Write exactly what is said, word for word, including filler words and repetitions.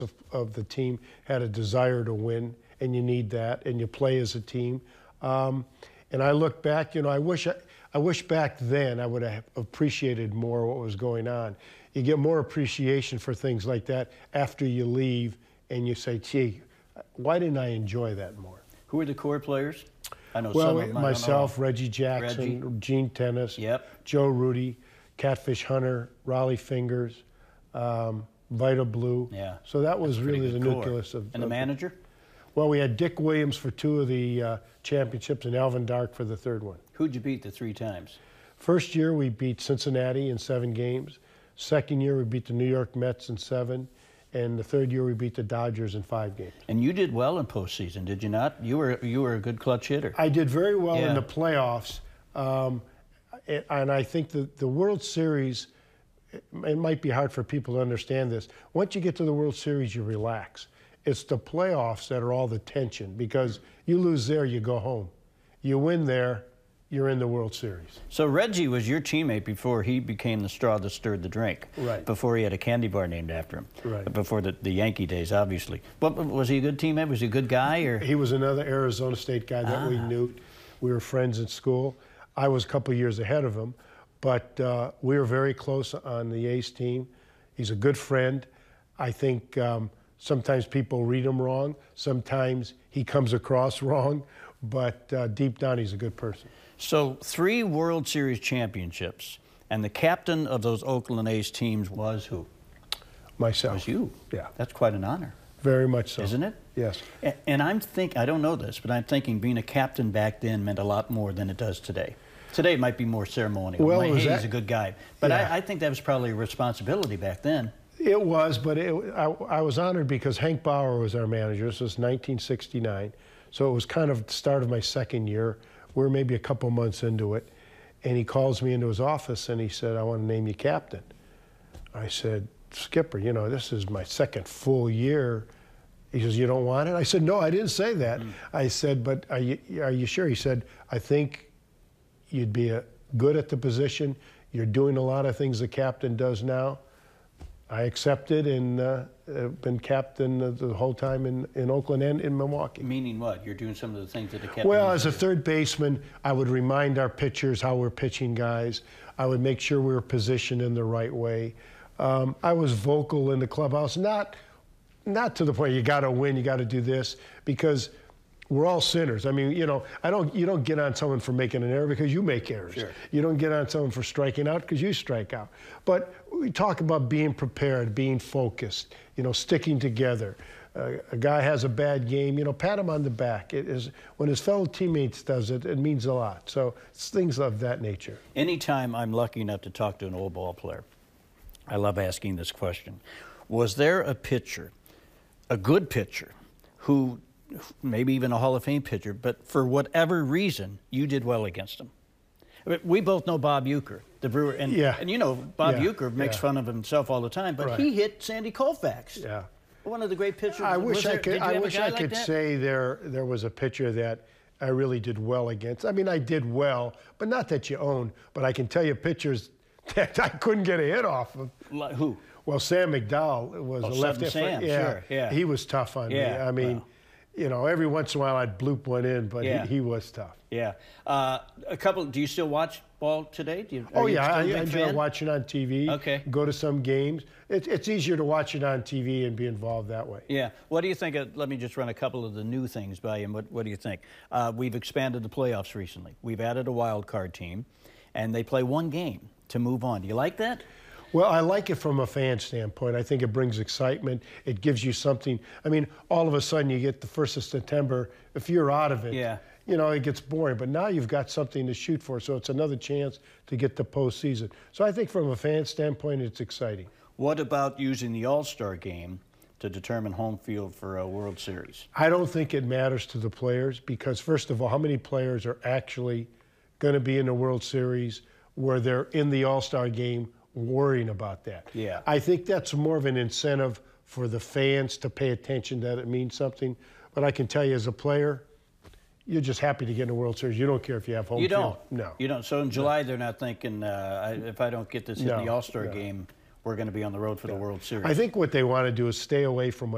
of, of the team had a desire to win, and you need that, and you play as a team. Um, and I look back, you know, I wish I, I wish back then I would have appreciated more what was going on. You get more appreciation for things like that after you leave, and you say, gee, why didn't I enjoy that more? Who are the core players? I know well, some of them. myself, Reggie Jackson, Reggie. Gene Tennis, yep. Joe Rudy, Catfish Hunter, Raleigh Fingers, um, Vita Blue. Yeah. So that was That's really the core. nucleus of. And the of, manager? Well, we had Dick Williams for two of the uh, championships and Alvin Dark for the third one. Who'd you beat the three times? First year we beat Cincinnati in seven games. Second year we beat the New York Mets in seven. And the third year we beat the Dodgers in five games. And you did well in postseason, did you not? You were you were a good clutch hitter. I did very well yeah. in the playoffs, um, and, and I think the the World Series. It might be hard for people to understand this. Once you get to the World Series, you relax. It's the playoffs that are all the tension, because you lose there, you go home. You win there, you're in the World Series. So Reggie was your teammate before he became the straw that stirred the drink. Right. Before he had a candy bar named after him. Right. Before the, the Yankee days, obviously. But was he a good teammate? Was he a good guy? Or? He was another Arizona State guy that ah. we knew. We were friends in school. I was a couple years ahead of him, but uh, we were very close on the A's team. He's a good friend. I think um, sometimes people read him wrong. Sometimes he comes across wrong, but uh, deep down he's a good person. So three World Series championships, and the captain of those Oakland A's teams was who? Myself. Was you? Yeah. That's quite an honor. Very much so. Isn't it? Yes. And, and I'm think I don't know this, but I'm thinking being a captain back then meant a lot more than it does today. Today it might be more ceremonial. Well, hey, he's that, a good guy. But yeah. I, I think that was probably a responsibility back then. It was, but it, I, I was honored because Hank Bauer was our manager. This was nineteen sixty-nine. So it was kind of the start of my second year. We were maybe a couple months into it. And he calls me into his office and he said, I want to name you captain. I said, Skipper, you know, this is my second full year. He says, you don't want it? I said, no, I didn't say that. Mm. I said, but are you, are you sure? He said, I think you'd be a, good at the position. You're doing a lot of things the captain does now. I accepted and uh, been captain the whole time in, in Oakland and in Milwaukee. Meaning what? You're doing some of the things that the captain Well, as a third baseman, I would remind our pitchers how we're pitching guys. I would make sure we were positioned in the right way. Um, I was vocal in the clubhouse, not, not to the point you got to win, you got to do this, because we're all sinners. I mean, you know, I don't. You don't get on someone for making an error because you make errors. Sure. You don't get on someone for striking out because you strike out. But we talk about being prepared, being focused, you know, sticking together. Uh, a guy has a bad game, you know, pat him on the back. It is when his fellow teammates does it, it means a lot. So it's things of that nature. Anytime I'm lucky enough to talk to an old ball player, I love asking this question: was there a pitcher, a good pitcher, who maybe even a Hall of Fame pitcher, but for whatever reason, you did well against him? We both know Bob Uecker, the Brewer, and, yeah. and you know, Bob yeah. Uecker makes yeah. fun of himself all the time, but right. he hit Sandy Koufax. Yeah. One of the great pitchers. I wish there, I could, I wish I like could that? say there, there was a pitcher that I really did well against. I mean, I did well, but not that you own, but I can tell you pitchers that I couldn't get a hit off of. Like who? Well, Sam McDowell was oh, a left. Sam, yeah, sure, yeah. He was tough on yeah, me. I mean, well. you know, every once in a while I'd bloop one in, but yeah. he, he was tough. Yeah. Uh, a couple. Do you still watch ball today? Do you, oh you yeah, I, I enjoy fan? watching on T V. Okay. Go to some games. It, it's easier to watch it on T V and be involved that way. Yeah. What do you think of, let me just run a couple of the new things by you. What, what do you think? Uh, we've expanded the playoffs recently. We've added a wild card team, and they play one game to move on. Do you like that? Well, I like it from a fan standpoint. I think it brings excitement. It gives you something. I mean, all of a sudden you get the first of September. If you're out of it, yeah. you know, it gets boring. But now you've got something to shoot for, so it's another chance to get the postseason. So I think from a fan standpoint, it's exciting. What about using the All-Star game to determine home field for a World Series? I don't think it matters to the players because, first of all, how many players are actually going to be in the World Series where they're in the All-Star game worrying about that? Yeah. I think that's more of an incentive for the fans to pay attention that it means something. But I can tell you as a player, you're just happy to get in the World Series. You don't care if you have home you field. You don't? No. You don't? So in July, no. they're not thinking, uh, I, if I don't get this in no, the All-Star no. game, we're going to be on the road for yeah. the World Series. I think what they want to do is stay away from what